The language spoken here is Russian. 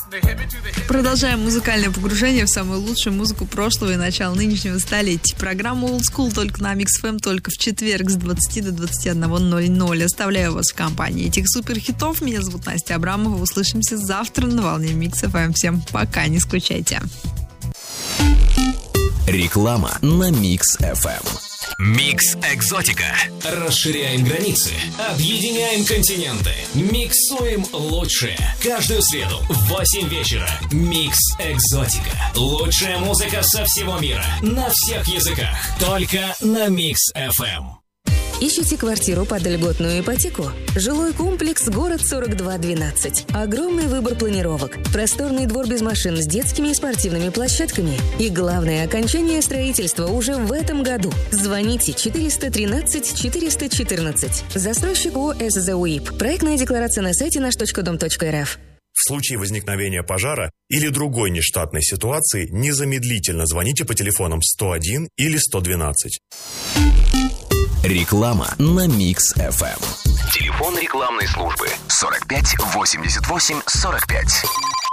Продолжаем музыкальное погружение в самую лучшую музыку прошлого и начала нынешнего столетия. Программа Old School только на Mix FM, только в четверг с 20 до 21:00. Оставляю вас в компании этих суперхитов. Меня зовут Настя Абрамова. Услышимся завтра на волне Mix FM. Всем пока, не скучайте. Реклама на Mix FM. Микс Экзотика. Расширяем границы, объединяем континенты, миксуем лучшее. Каждую среду в 8 вечера. Микс Экзотика. Лучшая музыка со всего мира. На всех языках. Только на Микс FM. Ищите квартиру под льготную ипотеку? Жилой комплекс «Город 4212». Огромный выбор планировок. Просторный двор без машин с детскими и спортивными площадками. И главное, окончание строительства уже в этом году. Звоните 413 414. Застройщик ООО «СЗУИП». Проектная декларация на сайте наш.дом.рф. В случае возникновения пожара или другой нештатной ситуации незамедлительно звоните по телефонам 101 или 112. Реклама на Mix FM. Телефон рекламной службы 45 88 45.